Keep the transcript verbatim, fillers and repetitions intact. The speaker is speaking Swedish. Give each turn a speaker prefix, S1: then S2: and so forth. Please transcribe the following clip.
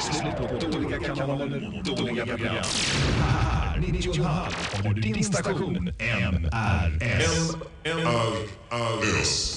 S1: Slut på dåliga kanaler och dåliga program. Här, nittio och en halv, har du din station M R S.
S2: M R S.